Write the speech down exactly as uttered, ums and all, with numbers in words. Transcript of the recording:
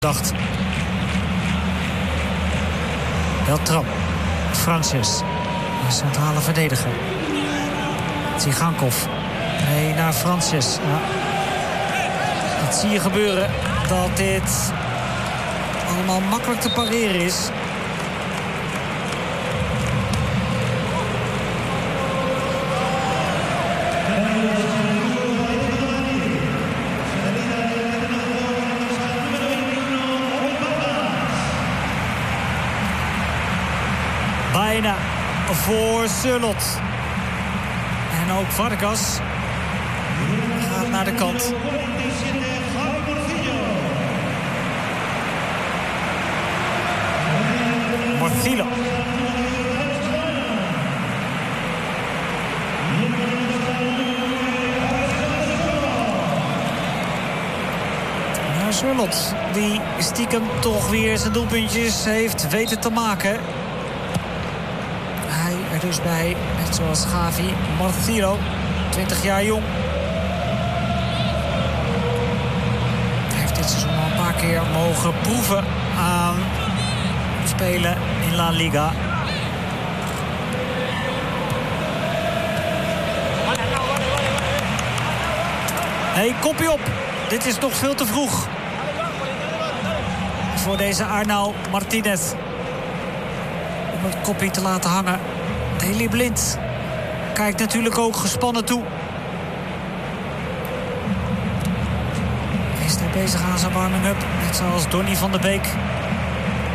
dacht. Beltram. Francis. Een centrale verdediger. Tsigankov. Nee, naar Francis. Ja. Dat zie je gebeuren. Dat dit allemaal makkelijk te pareren is. Bijna voor Surlot. En ook Vargas gaat naar de kant. Morcillo. Nou, Surlot, die stiekem toch weer zijn doelpuntjes heeft weten te maken. Hij er dus bij, net zoals Gavi. Morcillo, twintig jaar jong. Heeft dit seizoen al een paar keer mogen proeven aan spelen in La Liga. Hey, kopje op. Dit is nog veel te vroeg voor deze Arnau Martinez. Om het kopje te laten hangen. Daley Blind kijkt natuurlijk ook gespannen toe. Hij is daar bezig aan zijn warming-up. Net zoals Donny van de Beek.